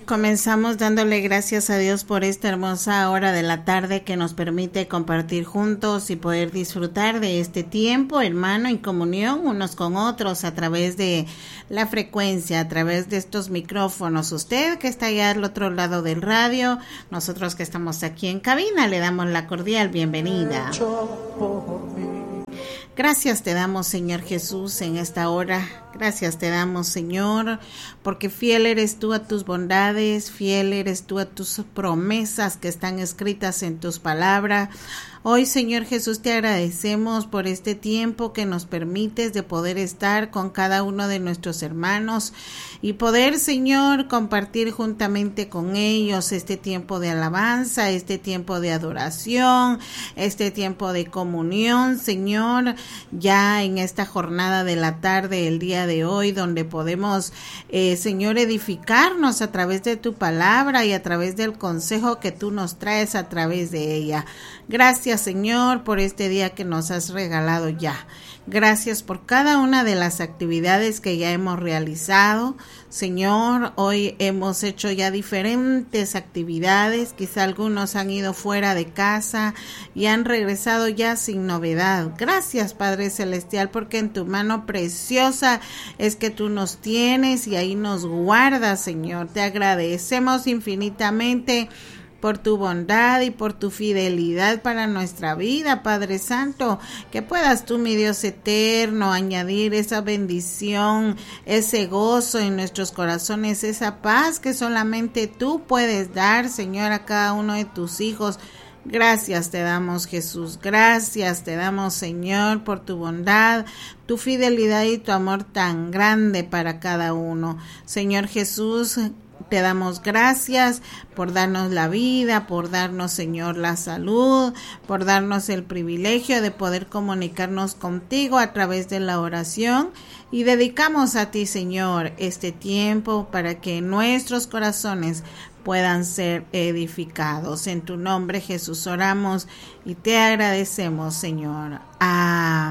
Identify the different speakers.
Speaker 1: Comenzamos dándole gracias a Dios por esta hermosa hora de la tarde que nos permite compartir juntos y poder disfrutar de este tiempo, hermano, en comunión unos con otros a través de la frecuencia, a través de estos micrófonos. Usted que está allá al otro lado del radio, nosotros que estamos aquí en cabina, le damos la cordial bienvenida. Gracias te damos, Señor Jesús, en esta hora. Gracias te damos, Señor, porque fiel eres tú a tus bondades, fiel eres tú a tus promesas que están escritas en tus palabras. Hoy, Señor Jesús, te agradecemos por este tiempo que nos permites de poder estar con cada uno de nuestros hermanos y poder, Señor, compartir juntamente con ellos este tiempo de alabanza, este tiempo de adoración, este tiempo de comunión, Señor, ya en esta jornada de la tarde, el día de hoy, donde podemos, Señor, edificarnos a través de tu palabra y a través del consejo que tú nos traes a través de ella. Gracias, Señor, por este día que nos has regalado ya. Gracias por cada una de las actividades que ya hemos realizado. Señor, hoy hemos hecho ya diferentes actividades. Quizá algunos han ido fuera de casa y han regresado ya sin novedad. Gracias, Padre Celestial, porque en tu mano preciosa es que tú nos tienes y ahí nos guardas, Señor. Te agradecemos infinitamente por tu bondad y por tu fidelidad para nuestra vida, Padre Santo, que puedas tú, mi Dios eterno, añadir esa bendición, ese gozo en nuestros corazones, esa paz que solamente tú puedes dar, Señor, a cada uno de tus hijos. Gracias te damos, Jesús, gracias te damos, Señor, por tu bondad, tu fidelidad y tu amor tan grande para cada uno. Señor Jesús, te damos gracias por darnos la vida, por darnos, Señor, la salud, por darnos el privilegio de poder comunicarnos contigo a través de la oración. Y dedicamos a ti, Señor, este tiempo para que nuestros corazones puedan ser edificados. En tu nombre, Jesús, oramos y te agradecemos, Señor. Amén.